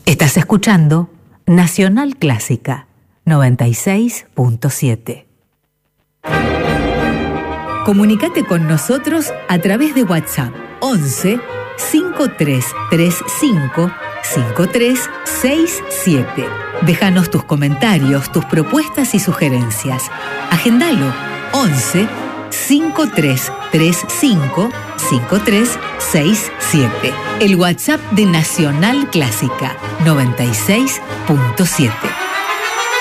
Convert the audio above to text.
Estás escuchando Nacional Clásica 96.7. Comunicate con nosotros a través de WhatsApp 11 5335 5367. Déjanos tus comentarios, tus propuestas y sugerencias. Agendalo 11 5335 5367. El WhatsApp de Nacional Clásica 96.7.